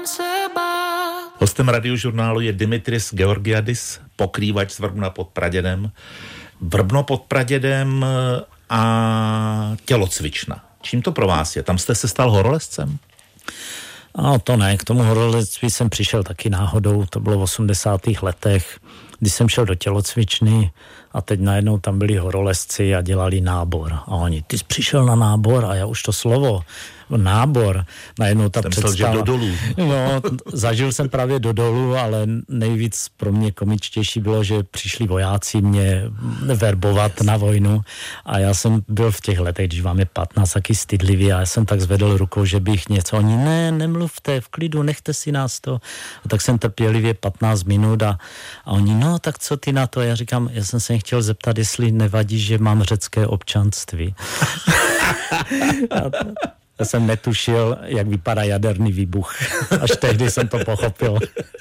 se bát. Hostem radiožurnálu je Dimitris Georgiadis, pokrývač z Vrbna pod Pradědem. Vrbno pod Pradědem a tělocvična. Čím to pro vás je? Tam jste se stal horolezcem? No to ne, k tomu horolezství jsem přišel taky náhodou, to bylo v 80. letech, kdy jsem šel do tělocvičny a teď najednou tam byli horolezci a dělali nábor. A oni, ty jsi přišel na nábor a já už to slovo nábor, najednou ta představa. Myslel, že do dolů. No, zažil jsem právě do dolů, ale nejvíc pro mě komičtější bylo, že přišli vojáci mě verbovat na vojnu a já jsem byl v těch letech, když vám je 15, taky stydlivý a já jsem tak zvedl rukou, že bych něco, oni nemluvte, v klidu, nechte si nás to. A tak jsem trpělivě 15 minut a oni, no tak co ty na to? Já říkám, já jsem se chtěl zeptat, jestli nevadí, že mám řecké občanství. Já jsem netušil, jak vypadá jaderný výbuch. Až tehdy jsem to pochopil.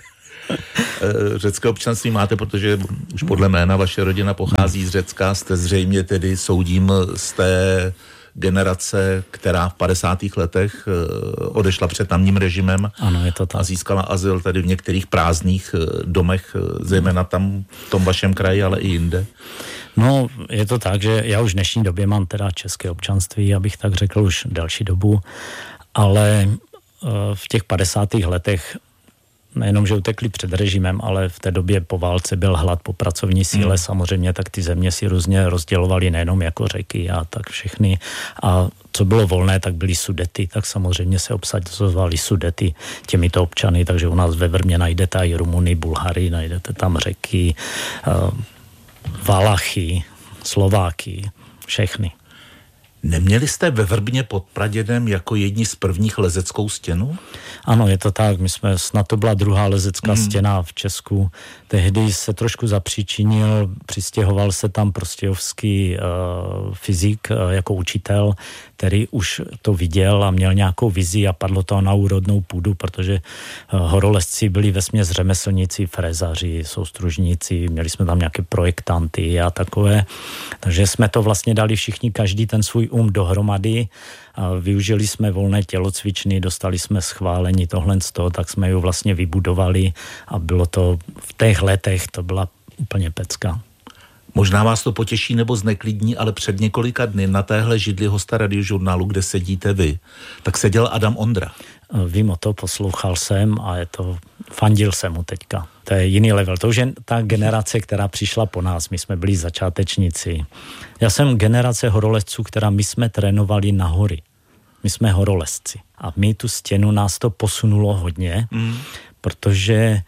Řecké občanství máte, protože už podle jména vaše rodina pochází z Řecka. Jste zřejmě tedy, soudím, z té generace, která v 50. letech odešla před tamním režimem. Ano, je to tak. A získala azyl tady v některých prázdných domech, zejména tam v tom vašem kraji, ale i jinde. No, je to tak, že já už v dnešní době mám teda české občanství, abych tak řekl už delší dobu, ale v těch 50. letech nejenom, že utekli před režimem, ale v té době po válce byl hlad po pracovní síle, samozřejmě, tak ty země si různě rozdělovaly nejenom jako řeky a tak všechny. A co bylo volné, tak byly Sudety, tak samozřejmě se obsazovaly Sudety těmito občany, takže u nás ve Vrmě najdete i Rumuny, Bulhary, najdete tam Řeky, Valachy, Slováky, všechny. Neměli jste ve Vrbně pod Pradědem jako jedni z prvních lezeckou stěnu? Ano, je to tak. My jsme, snad to byla druhá lezecká stěna v Česku. Tehdy se trošku zapříčinil, přistěhoval se tam prostějovský fyzik jako učitel, který už to viděl a měl nějakou vizi a padlo to na úrodnou půdu, protože horolezci byli vesměs řemeslníci, frézaři, soustružníci, měli jsme tam nějaké projektanty a takové. Takže jsme to vlastně dali všichni, každý ten svůj dohromady a využili jsme volné tělocvičny, dostali jsme schválení tohle z toho, tak jsme ju vlastně vybudovali a bylo to v těch letech, to byla úplně pecka. Možná vás to potěší nebo zneklidní, ale před několika dny na téhle židli hosta radiožurnálu, kde sedíte vy, tak seděl Adam Ondra. Vím o to, poslouchal jsem a fandil jsem mu teďka. To je jiný level. To už je ta generace, která přišla po nás. My jsme byli začátečníci. Já jsem generace horolezců, která my jsme trénovali na hory. My jsme horolezci. A my tu stěnu, nás to posunulo hodně, protože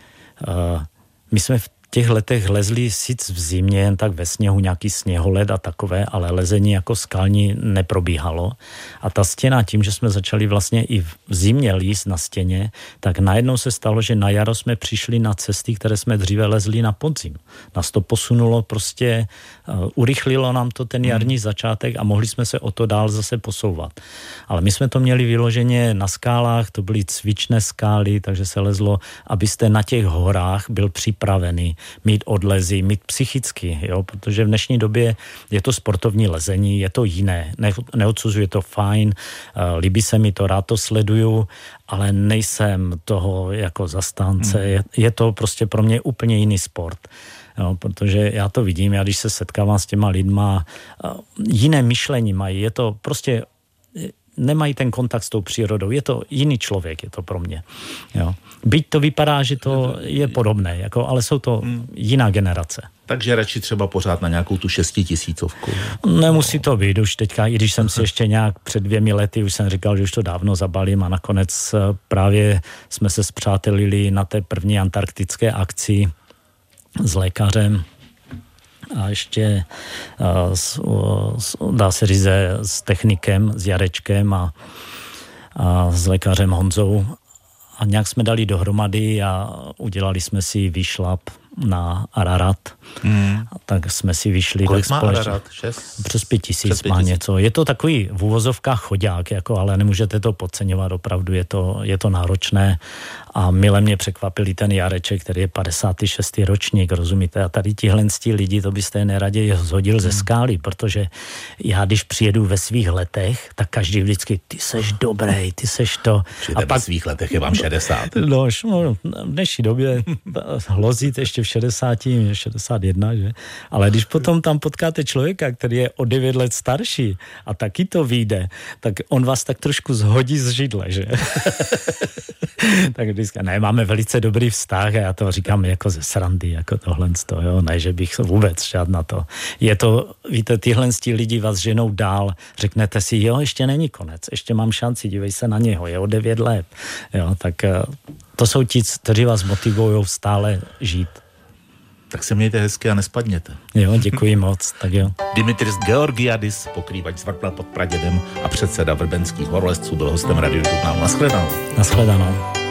my jsme v těch letech lezli sice v zimě, jen tak ve sněhu, nějaký sněholed a takové, ale lezení jako skalní neprobíhalo. A ta stěna, tím, že jsme začali vlastně i v zimě líst na stěně, tak najednou se stalo, že na jaro jsme přišli na cesty, které jsme dříve lezli na podzim. Nás to posunulo prostě, urychlilo nám to ten jarní začátek a mohli jsme se o to dál zase posouvat. Ale my jsme to měli vyloženě na skálách, to byly cvičné skály, takže se lezlo, abyste na těch horách byl připravený mít odlezy, mít psychicky, jo, protože v dnešní době je to sportovní lezení, je to jiné, neodsuzuji, je to fajn, líbí se mi to, rád to sleduju, ale nejsem toho jako zastánce, je to prostě pro mě úplně jiný sport. Jo, protože já to vidím, já když se setkávám s těma lidma, jiné myšlení mají, je to prostě, nemají ten kontakt s tou přírodou, je to jiný člověk, je to pro mě. Jo. Byť to vypadá, že to je podobné, jako, ale jsou to jiná generace. Takže radši třeba pořád na nějakou tu 6000. Nemusí to být už teďka, i když jsem si ještě nějak před 2 lety, už jsem říkal, že už to dávno zabalím a nakonec právě jsme se spřátelili na té první antarktické akci s lékařem a ještě dá se říct s technikem, s Jarečkem a s lékařem Honzou. A nějak jsme dali dohromady a udělali jsme si výšlap na Ararat. A tak jsme si vyšli. Kolik má Ararat? Přes 5000 má něco. Je to takový v uvozovkách choďák, jako, ale nemůžete to podceňovat, opravdu je to náročné. A mile mě překvapili ten Jareček, který je 56. ročník, rozumíte? A tady tihle lidi, to byste neraději zhodil ze skály, protože já, když přijedu ve svých letech, tak každý vždycky, ty seš dobrý, ty seš to. A pak ve svých letech je vám 60. No, v dnešní době hlozit ještě v 60, 61, že? Ale když potom tam potkáte člověka, který je o 9 let starší a taky to vyjde, tak on vás tak trošku zhodí z židle, že? Tak vždycky, ne, máme velice dobrý vztah a já to říkám jako ze srandy, jako tohle, jo, ne, že bych vůbec žádná to. Je to, víte, tyhle lidi vás ženou dál, řeknete si, jo, ještě není konec, ještě mám šanci, dívej se na něho, je o 9 let, jo, tak to jsou ti, kteří vás motivují stále žít. Tak se mějte hezky a nespadněte. Jo, děkuji moc, tak jo. Dimitris Georgiadis, pokrývač z Vrbna pod Pradědem a předseda vrbenských horolezců, byl hostem Radiožurnálu. Naschledanou. Naschledanou.